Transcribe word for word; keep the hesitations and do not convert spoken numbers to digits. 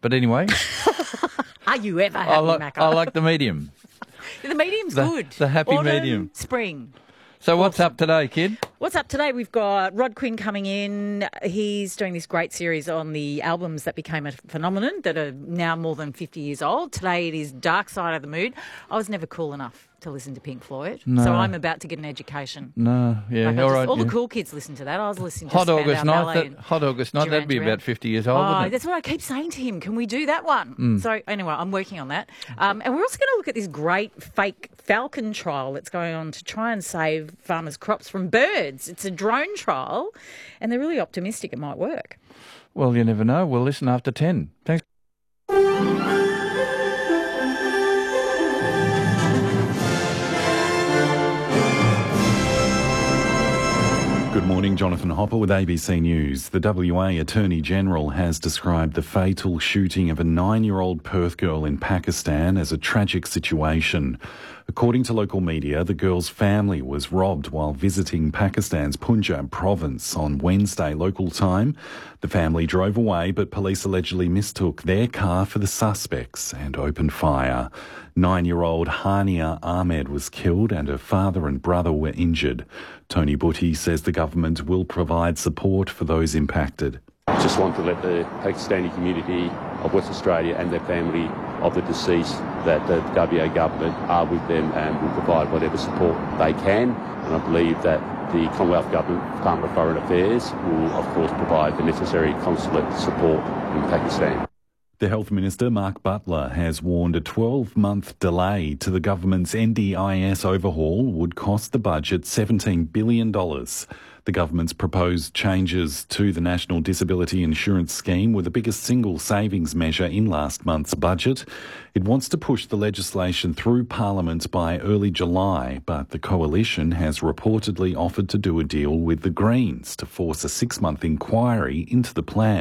But anyway, Are you ever I, happy, li- Macca? I like the medium. The medium's The- good. the happy Autumn, medium. Spring. So what's up today, kid? What's up today? We've got Rod Quinn coming in. He's doing this great series on the albums that became a phenomenon that are now more than fifty years old. Today it is Dark Side of the Moon. I was never cool enough to listen to Pink Floyd, No. so I'm about to get an education. No, yeah, Like I all just- right. all yeah. the cool kids listen to that. I was listening to Hot Spandau August Ballet night. and That, hot August night. Duran That'd be Duran. about fifty years old, Oh, wouldn't it? that's what I keep saying to him. Can we do that one? Mm. So anyway, I'm working on that. Um, and we're also going to look at this great fake falcon trial that's going on to try and save farmers' crops from birds. It's a drone trial, and they're really optimistic it might work. Well, you never know. We'll listen after ten. Thanks. Good morning, Jonathan Hopper with A B C News. The W A Attorney General has described the fatal shooting of a nine-year-old Perth girl in Pakistan as a tragic situation. According to local media, the girl's family was robbed while visiting Pakistan's Punjab province on Wednesday local time. The family drove away, but police allegedly mistook their car for the suspects and opened fire. Nine-year-old Hania Ahmed was killed and her father and brother were injured. Tony Butty says the government will provide support for those impacted. I just want to let the Pakistani community of West Australia and their family of the deceased that the W A government are with them and will provide whatever support they can. And I believe that the Commonwealth Government, Department of Foreign Affairs, will of course provide the necessary consulate support in Pakistan. The Health Minister, Mark Butler, has warned a twelve-month delay to the government's N D I S overhaul would cost the budget seventeen billion dollars. The government's proposed changes to the National Disability Insurance Scheme were the biggest single savings measure in last month's budget. It wants to push the legislation through Parliament by early July, but the coalition has reportedly offered to do a deal with the Greens to force a six-month inquiry into the plan.